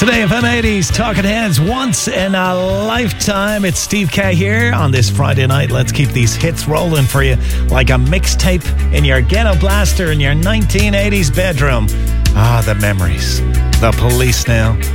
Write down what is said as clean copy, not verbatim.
Today, FM 80s Talking Heads, once in a lifetime. It's Steve K here on this Friday night. Let's keep these hits rolling for you like a mixtape in your ghetto blaster in your 1980s bedroom. Ah, the memories. The Police now.